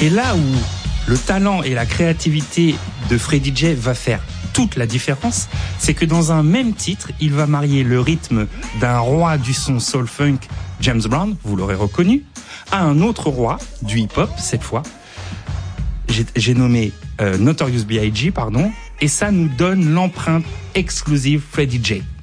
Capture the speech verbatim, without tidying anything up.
Et là où le talent et la créativité de Freddie J va faire toute la différence, c'est que dans un même titre, il va marier le rythme d'un roi du son soul-funk, James Brown, vous l'aurez reconnu, à un autre roi du hip-hop, cette fois, j'ai, j'ai nommé euh, Notorious B I G, pardon, et ça nous donne l'empreinte exclusive Freddie J.